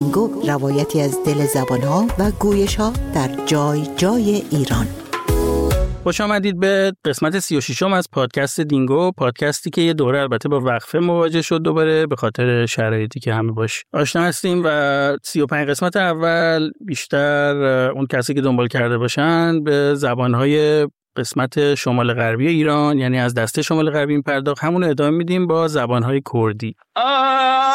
دینگو، روایتی از دل زبان‌ها و گویش‌ها در جای جای ایران. خوش آمدید به قسمت 36 از پادکست دینگو، پادکستی که یه دوره البته با وقفه مواجه شد دوباره به خاطر شرایطی که همه باش آشنا هستیم و 35 قسمت اول بیشتر اون کسی که دنبال کرده باشن به زبان‌های قسمت شمال غربی ایران، یعنی از دسته شمال غربی این پرداخت، همون ادامه میدیم با زبان‌های کردی.